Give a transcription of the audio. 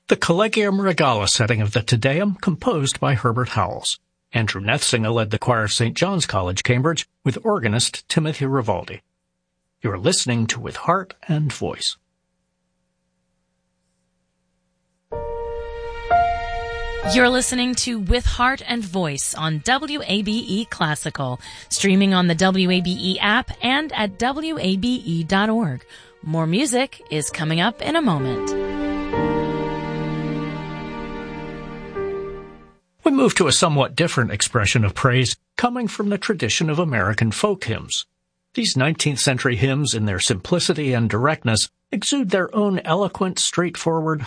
the Collegium Regale setting of the Te Deum, composed by Herbert Howells. Andrew Nethsinger led the choir of St. John's College, Cambridge, with organist Timothy Rivaldi. You're listening to With Heart and Voice. You're listening to With Heart and Voice on WABE Classical, streaming on the WABE app and at WABE.org. More music is coming up in a moment. We move to a somewhat different expression of praise coming from the tradition of American folk hymns. These 19th century hymns, in their simplicity and directness, exude their own eloquent, straightforward,